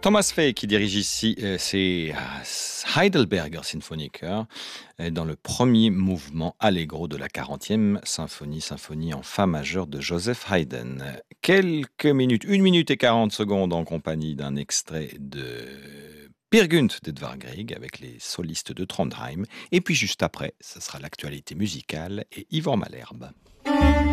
Thomas Fay qui dirige ici, c'est Heidelberger Sinfoniker, dans le premier mouvement allegro de la 40e symphonie, symphonie en fa majeur de Joseph Haydn. Quelques minutes, 1 minute et 40 secondes en compagnie d'un extrait de Peer Gynt d'Edvard Grieg avec les solistes de Trondheim. Et puis juste après, ce sera l'actualité musicale et Yvan Malherbe.